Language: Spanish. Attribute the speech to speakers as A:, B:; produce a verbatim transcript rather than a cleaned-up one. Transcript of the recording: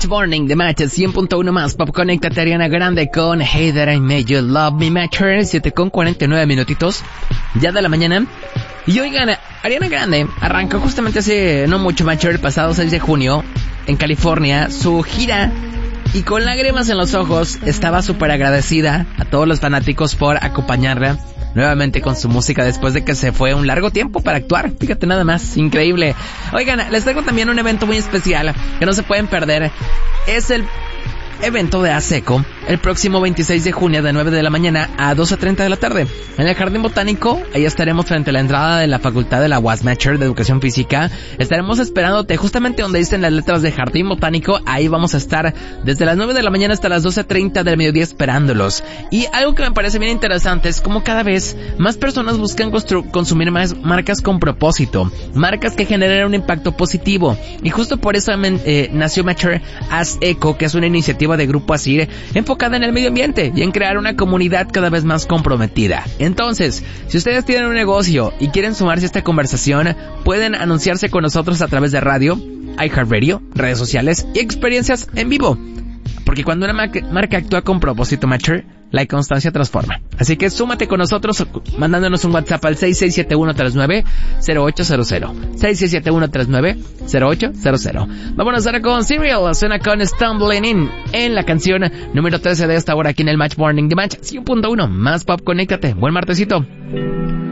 A: Match Morning de Match cien punto uno más Pop. Conéctate, Ariana Grande con Hey That I Made You Love Me. Matcher, siete con cuarenta y nueve minutitos ya de la mañana. Y oigan, Ariana Grande arrancó justamente hace no mucho, Matcher, el pasado seis de junio en California su gira, y con lágrimas en los ojos estaba súper agradecida a todos los fanáticos por acompañarla nuevamente con su música después de que se fue un largo tiempo para actuar. Fíjate nada más, increíble. Oigan, les traigo también un evento muy especial que no se pueden perder. Es el evento de ASECO el próximo veintiséis de junio de nueve de la mañana a doce treinta de la tarde en el Jardín Botánico. Ahí estaremos frente a la entrada de la Facultad de la U A S Matcher de Educación Física. Estaremos esperándote justamente donde dicen las letras de Jardín Botánico. Ahí vamos a estar desde las nueve de la mañana hasta las doce treinta del mediodía esperándolos. Y algo que me parece bien interesante es como cada vez más personas buscan constru- consumir más marcas con propósito, marcas que generen un impacto positivo. Y justo por eso eh, nació Matcher ASECO, que es una iniciativa de Grupo ASIR enfocada en el medio ambiente y en crear una comunidad cada vez más comprometida. Entonces, si ustedes tienen un negocio y quieren sumarse a esta conversación, pueden anunciarse con nosotros a través de radio, iHeartRadio, redes sociales y experiencias en vivo. Porque cuando una marca, marca actúa con propósito, Matcher, la constancia transforma. Así que súmate con nosotros mandándonos un WhatsApp al seis seis siete uno tres nueve cero ocho cero cero. seis seis siete uno tres nueve cero ocho cero cero. Vámonos ahora con Serial. Suena con Stumbling In en la canción número trece de esta hora aquí en el Match Morning de Match cien punto uno más Pop. Conéctate. Buen martesito.